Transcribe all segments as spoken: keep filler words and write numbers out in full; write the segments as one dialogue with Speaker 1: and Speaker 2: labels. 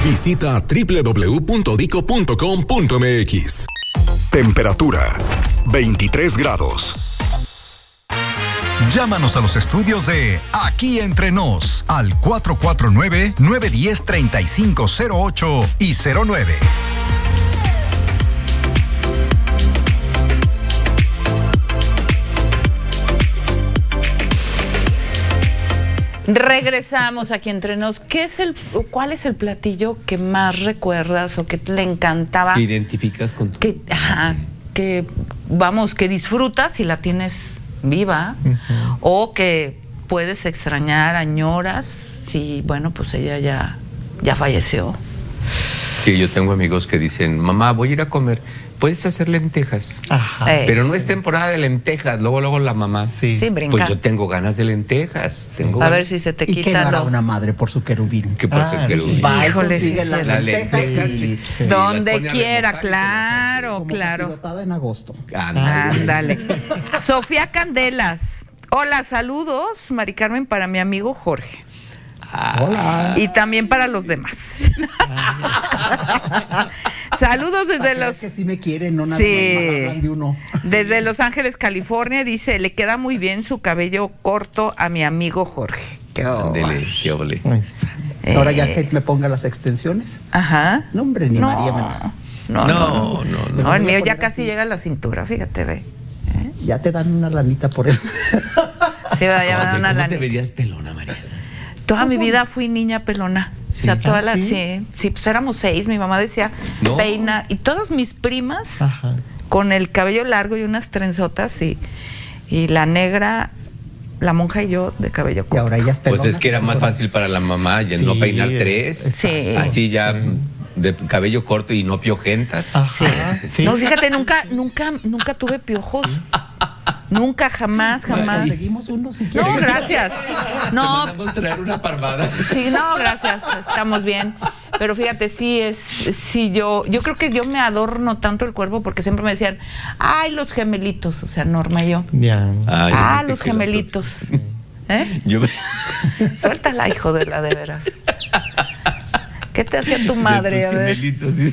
Speaker 1: Visita doble u doble u doble u punto dico punto com punto m x.
Speaker 2: Temperatura veintitrés grados.
Speaker 3: Llámanos a los estudios de Aquí Entre Nos al cuatro cuatro nueve, nueve uno cero, tres cinco cero ocho y cero nueve.
Speaker 4: Regresamos Aquí Entre Nos. ¿Qué es el, ¿Cuál es el platillo que más recuerdas o que le encantaba?
Speaker 5: ¿Te identificas con tu...
Speaker 4: Que, ajá, que, vamos, que disfrutas si la tienes viva, uh-huh. o que puedes extrañar, añoras, si, bueno, pues ella ya, ya falleció.
Speaker 5: Sí, yo tengo amigos que dicen, mamá, voy a ir a comer, puedes hacer lentejas.
Speaker 4: Ajá. Eh,
Speaker 5: pero no
Speaker 4: sí.
Speaker 5: es temporada de lentejas, luego luego la mamá.
Speaker 4: Sí, sí, brinca.
Speaker 5: Pues yo tengo ganas de lentejas. Tengo
Speaker 4: a
Speaker 5: ganas.
Speaker 4: ver si se te
Speaker 6: ¿Y
Speaker 4: quita.
Speaker 6: qué no hará
Speaker 4: lo...
Speaker 6: una madre por su querubín?
Speaker 5: ¿Qué por
Speaker 6: ah,
Speaker 5: su querubín?
Speaker 6: Sí. Va,
Speaker 4: híjole,
Speaker 6: consigue
Speaker 4: sí,
Speaker 6: las
Speaker 4: sí,
Speaker 6: lentejas
Speaker 5: lentejas,
Speaker 6: y...
Speaker 5: sí. Sí.
Speaker 4: Donde quiera, claro,
Speaker 6: como
Speaker 4: claro.
Speaker 6: capirotada en agosto.
Speaker 5: Ándale.
Speaker 4: Ándale. Sofía Candelas. Hola, saludos, Mari Carmen, para mi amigo Jorge.
Speaker 5: Ah.
Speaker 6: Hola.
Speaker 4: Y también para los demás. Saludos desde los...
Speaker 6: que sí me quieren, no nada
Speaker 4: sí.
Speaker 6: más hablan de uno.
Speaker 4: Desde Los Ángeles, California, dice, le queda muy bien su cabello corto a mi amigo Jorge. Qué
Speaker 5: Ándele, qué ole.
Speaker 6: Eh. Ahora ya que me ponga las extensiones.
Speaker 4: Ajá.
Speaker 6: No, hombre, ni
Speaker 4: no.
Speaker 6: María me...
Speaker 4: No, no, no.
Speaker 5: no, no, no.
Speaker 4: no el mío ya
Speaker 6: así.
Speaker 4: casi llega a la cintura, fíjate, ve. ¿Eh?
Speaker 6: Ya te dan una lanita por él.
Speaker 4: Sí, va, ya me dan una
Speaker 5: ¿Cómo
Speaker 4: lanita.
Speaker 5: te verías pelona, María?
Speaker 4: Toda mi vida fui niña pelona.
Speaker 5: ¿Sí?
Speaker 4: O sea, toda
Speaker 5: ¿Ah,
Speaker 4: la,
Speaker 5: sí?
Speaker 4: sí, sí, pues éramos seis, mi mamá decía,
Speaker 5: no.
Speaker 4: peina, y todas mis primas,
Speaker 6: Ajá.
Speaker 4: con el cabello largo y unas trenzotas, y, y la negra, la monja y yo de cabello corto.
Speaker 6: Y ahora ellas pelonas.
Speaker 5: Pues es que era más fácil para la mamá ya sí, no peinar tres.
Speaker 4: Sí.
Speaker 5: Así ya sí. de cabello corto y no piojentas.
Speaker 4: Sí. Sí. No, fíjate, nunca, nunca, nunca tuve piojos. Nunca, jamás, jamás.
Speaker 6: Conseguimos uno si quieres.
Speaker 4: No, gracias. No.
Speaker 5: Vamos a traer una parvada.
Speaker 4: Sí, no, gracias. Estamos bien. Pero fíjate, sí es, sí yo, yo creo que yo me adorno tanto el cuerpo porque siempre me decían, ay, los gemelitos, o sea, Norma y yo.
Speaker 6: Ya.
Speaker 5: Ay,
Speaker 4: ah,
Speaker 5: no
Speaker 4: los gemelitos.
Speaker 5: Los...
Speaker 4: ¿Eh?
Speaker 5: Yo me...
Speaker 4: Suéltala, hijo de la de veras. ¿Qué te hacía tu madre? A ver.
Speaker 5: Gemelitos, sí.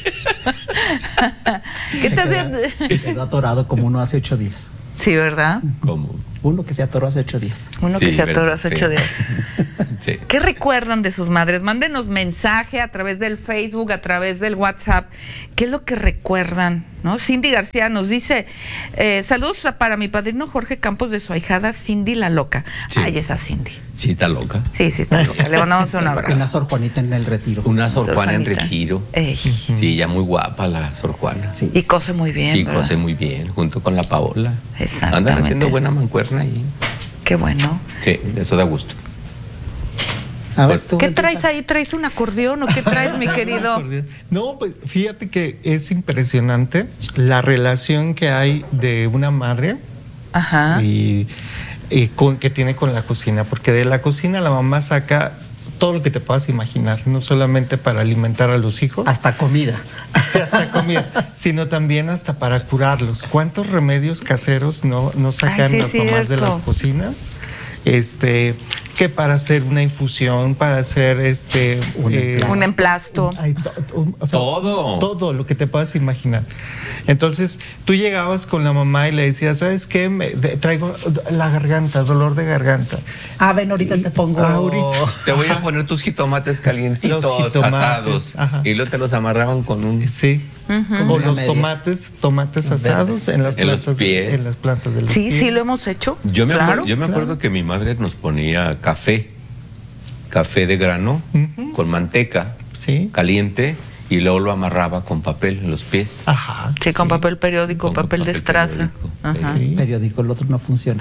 Speaker 4: ¿Qué te hacía?
Speaker 6: Se quedó atorado como uno hace ocho días.
Speaker 4: Sí, ¿verdad?
Speaker 5: ¿Cómo?
Speaker 6: Uno que se atoró hace ocho días.
Speaker 4: Uno
Speaker 5: sí,
Speaker 4: que se atoró hace
Speaker 5: sí.
Speaker 4: ocho días.
Speaker 5: Sí.
Speaker 4: ¿Qué recuerdan de sus madres? Mándenos mensaje a través del Facebook, a través del WhatsApp. ¿Qué es lo que recuerdan? ¿No? Cindy García nos dice, eh, saludos para mi padrino Jorge Campos de su ahijada Cindy la Loca. Sí. Ay, esa Cindy.
Speaker 5: Sí, está loca.
Speaker 4: Sí, sí, está loca. Le mandamos un abrazo.
Speaker 6: Una Sor Juanita en el retiro.
Speaker 5: Una Sor,
Speaker 4: Sor
Speaker 5: Juana
Speaker 4: Juanita.
Speaker 5: en retiro.
Speaker 4: Ey.
Speaker 5: Sí, ya muy guapa la Sor Juana.
Speaker 6: Sí.
Speaker 4: Y cose muy bien.
Speaker 5: Y
Speaker 4: ¿verdad?
Speaker 5: cose muy bien, junto con la Paola.
Speaker 4: Exactamente.
Speaker 5: Andan haciendo buena mancuerna ahí.
Speaker 4: Qué bueno.
Speaker 5: Sí, eso da gusto.
Speaker 6: A ver, tú
Speaker 4: ¿Qué
Speaker 6: empieza.
Speaker 4: traes ahí? ¿Traes un acordeón o qué traes, mi querido?
Speaker 7: No, pues fíjate que es impresionante la relación que hay de una madre
Speaker 4: Ajá.
Speaker 7: y, y con, que tiene con la cocina, porque de la cocina la mamá saca todo lo que te puedas imaginar, no solamente para alimentar a los hijos.
Speaker 6: Hasta comida.
Speaker 7: Sí, hasta comida, sino también hasta para curarlos. ¿Cuántos remedios caseros no, no sacan
Speaker 4: Ay, sí,
Speaker 7: las mamás de
Speaker 4: cierto.
Speaker 7: las cocinas? Este, que para hacer una infusión, para hacer este
Speaker 6: Un
Speaker 7: eh,
Speaker 6: emplasto.
Speaker 4: Un emplasto.
Speaker 7: Ay, to- un- o sea,
Speaker 5: Todo.
Speaker 7: todo lo que te puedas imaginar. Entonces, tú llegabas con la mamá y le decías, ¿sabes qué? Me, de- traigo la garganta, dolor de garganta.
Speaker 6: Ah, ven, ahorita te pongo.
Speaker 7: Ah, ahorita.
Speaker 5: Te voy a poner tus jitomates calientitos,
Speaker 7: Los jitomates,
Speaker 5: asados.
Speaker 7: ajá.
Speaker 5: Y luego te los amarraban con un...
Speaker 7: Sí.
Speaker 6: Como
Speaker 7: O
Speaker 6: una
Speaker 7: los
Speaker 6: media.
Speaker 7: tomates, tomates
Speaker 6: Verdes.
Speaker 7: asados en las
Speaker 5: En los
Speaker 7: plantas, de,
Speaker 5: pies.
Speaker 7: en las plantas de los
Speaker 4: Sí,
Speaker 7: pies.
Speaker 4: sí lo hemos hecho.
Speaker 5: Yo me,
Speaker 4: claro.
Speaker 5: acuerdo, yo me acuerdo
Speaker 7: claro.
Speaker 5: que mi madre nos ponía café, café de grano,
Speaker 7: Ujú.
Speaker 5: con manteca
Speaker 7: Sí.
Speaker 5: caliente, y luego lo amarraba con papel en los pies.
Speaker 7: Ajá.
Speaker 4: Sí, con papel periódico,
Speaker 5: Con
Speaker 4: papel de
Speaker 5: papel
Speaker 4: estraza.
Speaker 5: periódico.
Speaker 4: Ajá.
Speaker 7: Sí.
Speaker 6: Periódico, el otro no funciona.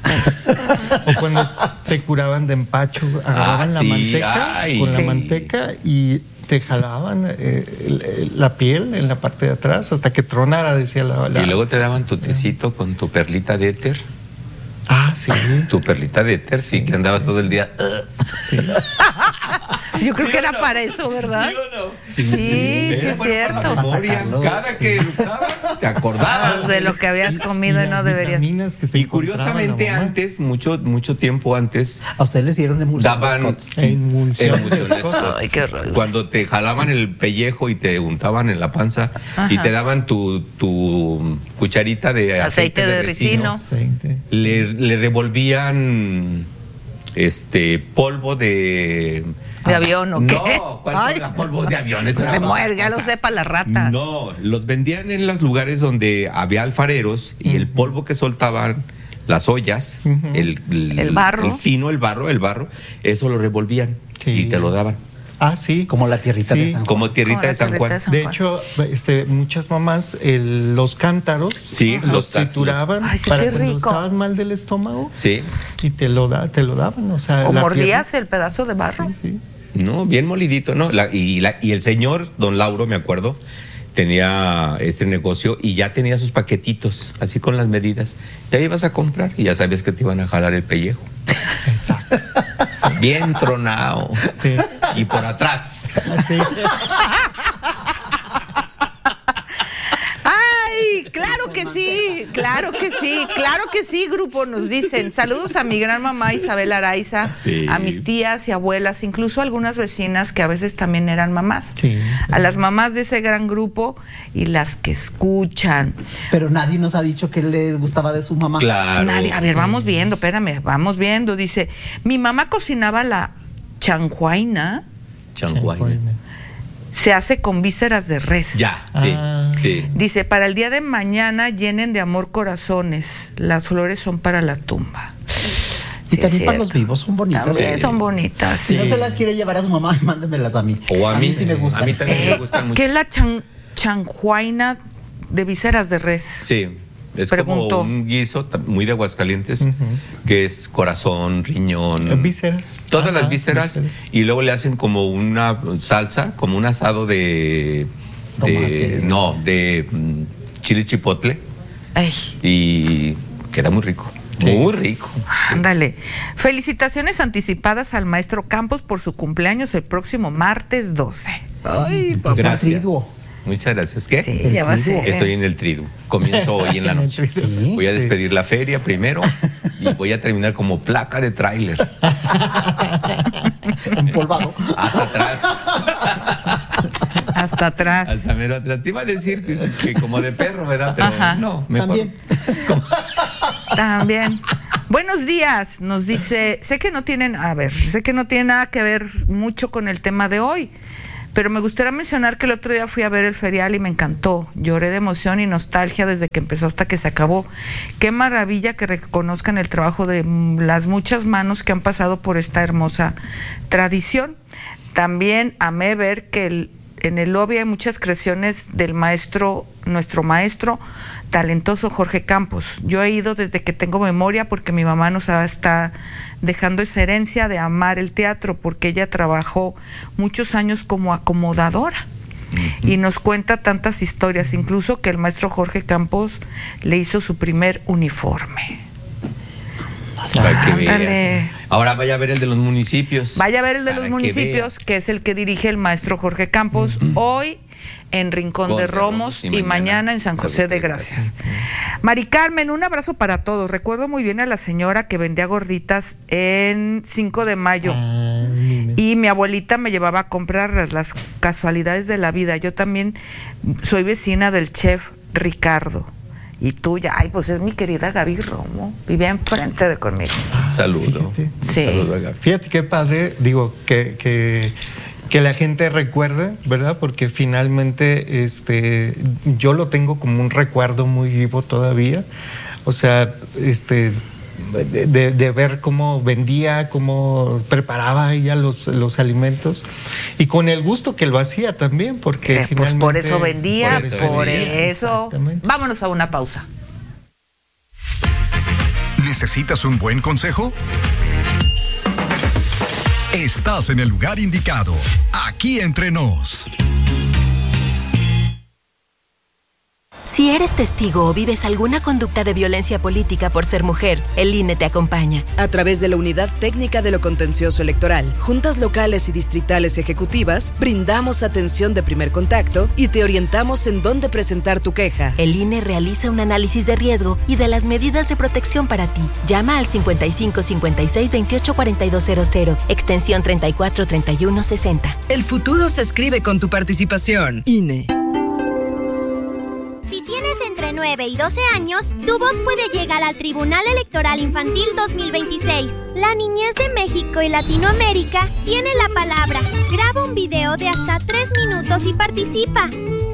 Speaker 7: O cuando te curaban de empacho, agarraban
Speaker 5: Ah,
Speaker 7: la
Speaker 5: sí,
Speaker 7: manteca,
Speaker 5: ay,
Speaker 7: con
Speaker 4: sí.
Speaker 7: la manteca y te jalaban eh, el- el- la piel en la parte de atrás hasta que tronara, decía la... la-
Speaker 5: Y luego te daban tu tecito con tu perlita de éter.
Speaker 7: Ah, sí.
Speaker 5: Tu perlita de éter, sí, que andabas todo el día.
Speaker 7: Sí.
Speaker 4: Yo creo
Speaker 5: ¿Sí
Speaker 4: que
Speaker 5: o
Speaker 4: era
Speaker 5: no?
Speaker 4: para eso, ¿verdad?
Speaker 5: ¿Sí o no?
Speaker 4: Sí, sí,
Speaker 5: Era
Speaker 4: es
Speaker 5: bueno para la
Speaker 4: cierto.
Speaker 5: memoria.
Speaker 6: Sacarlo.
Speaker 5: Cada que usabas, te acordabas.
Speaker 4: De lo que habías comido y,
Speaker 7: las
Speaker 4: no deberías.
Speaker 7: vitaminas que se
Speaker 5: Y
Speaker 7: encontraban
Speaker 5: curiosamente
Speaker 7: la mamá.
Speaker 5: antes, mucho, mucho tiempo antes,
Speaker 6: A ustedes les dieron emulsión de
Speaker 5: daban
Speaker 6: Scott.
Speaker 7: Emulsión.
Speaker 5: emulsiones.
Speaker 4: Ay, qué horror.
Speaker 5: Cuando te jalaban el pellejo y te untaban en la panza y
Speaker 4: Ajá.
Speaker 5: te daban tu, tu cucharita de aceite,
Speaker 4: Aceite de ricino.
Speaker 7: Aceite.
Speaker 5: Le, le revolvían este polvo de
Speaker 4: ¿De avión o qué?
Speaker 5: No, ¿cuál
Speaker 4: Ay.
Speaker 5: era polvo de avión? Eso
Speaker 4: Se
Speaker 5: era
Speaker 4: muere, ya
Speaker 5: otra
Speaker 4: lo
Speaker 5: cosa.
Speaker 4: sepa las ratas.
Speaker 5: No, los vendían en los lugares donde había alfareros y el polvo que soltaban las ollas,
Speaker 7: Ujú.
Speaker 5: el,
Speaker 4: El barro.
Speaker 5: el fino, el barro, el barro, eso lo revolvían
Speaker 7: Sí.
Speaker 5: y te lo daban.
Speaker 7: Ah, sí.
Speaker 6: Como la tierrita de
Speaker 7: Sí.
Speaker 6: San Juan.
Speaker 5: Como tierrita
Speaker 4: Como la
Speaker 5: de San
Speaker 4: tierrita
Speaker 5: Juan.
Speaker 4: de San
Speaker 7: De
Speaker 4: Juan.
Speaker 7: hecho, este, muchas mamás el- los cántaros
Speaker 5: Sí,
Speaker 7: los
Speaker 5: los-
Speaker 7: trituraban
Speaker 4: Ay, sí,
Speaker 7: para
Speaker 4: qué
Speaker 7: cuando
Speaker 4: rico.
Speaker 7: estabas mal del estómago
Speaker 5: Sí.
Speaker 7: y te lo da, te lo daban, o sea,
Speaker 4: ¿O
Speaker 7: la
Speaker 4: mordías el pedazo de barro?
Speaker 7: tierra- sí,
Speaker 5: No, bien molidito, ¿no? La- y, la- y el señor, don Lauro, me acuerdo, tenía este negocio y ya tenía sus paquetitos, así con las medidas. Ya ibas a comprar y ya sabías que te iban a jalar el pellejo.
Speaker 7: Exacto.
Speaker 5: Bien tronado.
Speaker 7: Sí.
Speaker 5: Y por atrás.
Speaker 7: Así.
Speaker 4: ¡Ay! Claro que sí, claro que sí, claro que sí, grupo, nos dicen. Saludos a mi gran mamá Isabel Araiza,
Speaker 5: Sí.
Speaker 4: a mis tías y abuelas, incluso a algunas vecinas que a veces también eran mamás.
Speaker 7: Sí.
Speaker 4: A las mamás de ese gran grupo y las que escuchan.
Speaker 6: Pero nadie nos ha dicho que les gustaba de su mamá.
Speaker 5: Claro.
Speaker 4: Nadie- a ver, vamos viendo, espérame, vamos viendo. Dice, mi mamá cocinaba la chanjuaina,
Speaker 5: Chanjuaina.
Speaker 4: se hace con vísceras de res.
Speaker 5: Ya, sí,
Speaker 7: Ah.
Speaker 5: sí.
Speaker 4: Dice, para el día de mañana llenen de amor corazones, las flores son para la tumba.
Speaker 6: Y
Speaker 4: Sí,
Speaker 6: también
Speaker 4: es
Speaker 6: para los
Speaker 4: cierto.
Speaker 6: vivos son bonitas.
Speaker 4: También
Speaker 5: Sí.
Speaker 4: son bonitas.
Speaker 6: Si no
Speaker 4: sí.
Speaker 6: se las quiere llevar a su mamá, mándemelas a mí.
Speaker 5: O a mí,
Speaker 6: sí me gustan.
Speaker 5: a mí también
Speaker 4: Eh,
Speaker 5: me gustan mucho.
Speaker 4: ¿Qué es la chan- chanjuaina de vísceras de res?
Speaker 5: Sí, es
Speaker 4: Preguntó.
Speaker 5: como un guiso ta- muy de Aguascalientes,
Speaker 7: Ujú.
Speaker 5: que es corazón, riñón,
Speaker 7: Vísceras.
Speaker 5: todas
Speaker 7: Ajá,
Speaker 5: las vísceras,
Speaker 7: vísceras.
Speaker 5: y luego le hacen como una salsa, como un asado de, de
Speaker 6: Tomate.
Speaker 5: no, de mm, chile chipotle,
Speaker 4: Ay,
Speaker 5: y queda muy rico,
Speaker 7: Sí.
Speaker 5: muy rico.
Speaker 4: ándale. Felicitaciones anticipadas al maestro Campos por su cumpleaños el próximo martes doce. Ay,
Speaker 6: Pues el
Speaker 5: Gracias.
Speaker 6: triduo.
Speaker 5: Muchas gracias. ¿Qué?
Speaker 4: Sí,
Speaker 6: El
Speaker 4: ya va a
Speaker 6: triduo.
Speaker 4: ser.
Speaker 5: Estoy en el tridu. Comienzo hoy en la
Speaker 7: En el
Speaker 5: noche.
Speaker 7: triduo.
Speaker 6: Sí.
Speaker 5: Voy a despedir la feria primero y voy a terminar como placa de tráiler.
Speaker 6: Empolvado.
Speaker 5: Hasta atrás.
Speaker 4: Hasta atrás.
Speaker 5: Hasta mero atrás. Te iba a decir que, que como de perro, ¿verdad? Pero
Speaker 4: Ajá.
Speaker 5: no, mejor.
Speaker 6: También.
Speaker 4: También. Buenos días, nos dice, sé que no tienen, a ver, sé que no tiene nada que ver mucho con el tema de hoy, pero me gustaría mencionar que el otro día fui a ver el ferial y me encantó. Lloré de emoción y nostalgia desde que empezó hasta que se acabó. Qué maravilla que reconozcan el trabajo de mm, las muchas manos que han pasado por esta hermosa tradición. También amé ver que el- en el lobby hay muchas creaciones del maestro, nuestro maestro talentoso Jorge Campos. Yo he ido desde que tengo memoria porque mi mamá nos ha- está dejando esa herencia de amar el teatro porque ella trabajó muchos años como acomodadora y nos cuenta tantas historias, incluso que el maestro Jorge Campos le hizo su primer uniforme.
Speaker 5: Para que vea.
Speaker 4: Ándale.
Speaker 5: Ahora vaya a ver el de los municipios.
Speaker 4: Vaya a ver el de
Speaker 5: Para
Speaker 4: los
Speaker 5: que
Speaker 4: municipios, que, es el que dirige el maestro Jorge Campos, hoy en Rincón
Speaker 5: Con
Speaker 4: de
Speaker 5: de
Speaker 4: Romos
Speaker 5: Romos y
Speaker 4: y,
Speaker 5: mañana
Speaker 4: mañana en San José de Gracias. Mari Carmen, un abrazo para todos. Recuerdo muy bien a la señora que vendía gorditas en cinco de mayo.
Speaker 7: Ah, dime.
Speaker 4: Y mi abuelita me llevaba a comprarlas, las casualidades de la vida. Yo también soy vecina del chef Ricardo. Y tuya, ay, pues es mi querida Gaby Romo. Vivía enfrente de conmigo.
Speaker 5: Saludo.
Speaker 7: Fíjate.
Speaker 4: Sí.
Speaker 5: Saludo a Gaby.
Speaker 7: Fíjate qué padre, digo, que, que, que la gente recuerde, ¿verdad? Porque finalmente este, yo lo tengo como un recuerdo muy vivo todavía. O sea, este, de, de- de ver cómo vendía, cómo preparaba ella los, los alimentos y con el gusto que lo hacía también, porque
Speaker 4: Eh, pues por
Speaker 7: finalmente-
Speaker 4: eso vendía,
Speaker 5: por
Speaker 4: por
Speaker 5: eso
Speaker 4: eso.
Speaker 5: vendía,
Speaker 7: exactamente.
Speaker 4: Vámonos a una pausa.
Speaker 3: ¿Necesitas un buen consejo? Estás en el lugar indicado. Aquí entre nos.
Speaker 8: Si eres testigo o vives alguna conducta de violencia política por ser mujer, el I N E te acompaña.
Speaker 9: A través de la Unidad Técnica de lo Contencioso Electoral, juntas locales y distritales ejecutivas, brindamos atención de primer contacto y te orientamos en dónde presentar tu queja.
Speaker 8: El I N E realiza un análisis de riesgo y de las medidas de protección para ti. Llama al cincuenta y cinco cincuenta y seis veintiocho cuarenta y dos cero cero, extensión treinta y cuatro treinta y uno sesenta.
Speaker 9: El futuro se escribe con tu participación. I N E.
Speaker 10: Si tienes entre nueve y doce años, tu voz puede llegar al Tribunal Electoral Infantil dos mil veintiséis. La niñez de México y Latinoamérica tiene la palabra. Graba un video de hasta tres minutos y participa.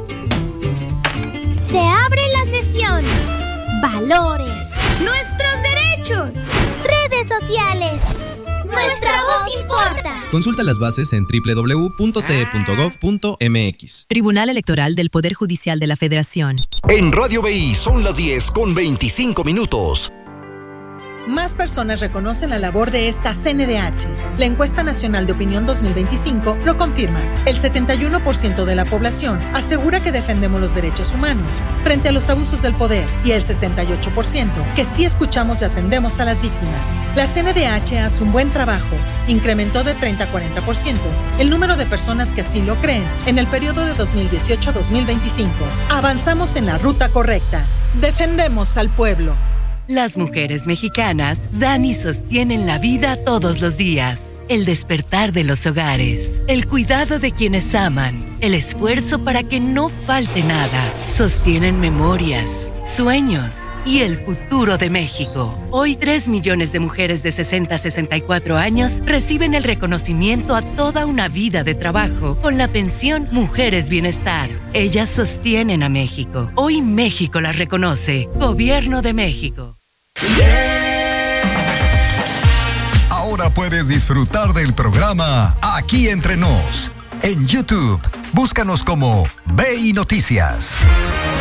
Speaker 10: Se abre la sesión. Valores. Nuestros derechos. Redes sociales. Nuestra voz importa.
Speaker 11: Consulta las bases en doble u doble u doble u punto t e punto gov punto m x.
Speaker 12: Tribunal Electoral del Poder Judicial de la Federación.
Speaker 2: En Radio B I son las diez con veinticinco minutos.
Speaker 13: Más personas reconocen la labor de esta C N D H. La Encuesta Nacional de Opinión dos mil veinticinco lo confirma. El setenta y uno por ciento de la población asegura que defendemos los derechos humanos frente a los abusos del poder y el sesenta y ocho por ciento que sí escuchamos y atendemos a las víctimas. La C N D H hace un buen trabajo. Incrementó de treinta a cuarenta por ciento el número de personas que así lo creen en el periodo de dos mil dieciocho a dos mil veinticinco. Avanzamos en la ruta correcta. Defendemos al pueblo.
Speaker 14: Las mujeres mexicanas dan y sostienen la vida todos los días. El despertar de los hogares, el cuidado de quienes aman, el esfuerzo para que no falte nada. Sostienen memorias, sueños y el futuro de México. Hoy tres millones de mujeres de sesenta a sesenta y cuatro años reciben el reconocimiento a toda una vida de trabajo con la pensión Mujeres Bienestar. Ellas sostienen a México. Hoy México las reconoce. Gobierno de México.
Speaker 3: Ahora puedes disfrutar del programa Aquí Entre Nos. En YouTube, búscanos como B I Noticias.